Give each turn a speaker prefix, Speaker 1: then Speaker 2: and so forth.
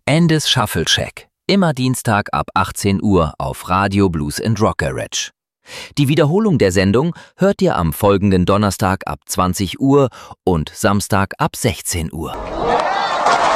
Speaker 1: Andes Shuffle Check. Immer Dienstag ab 18 Uhr auf Radio Blues & Rock Garage. Die Wiederholung der Sendung hört ihr am folgenden Donnerstag ab 20 Uhr und Samstag ab 16 Uhr.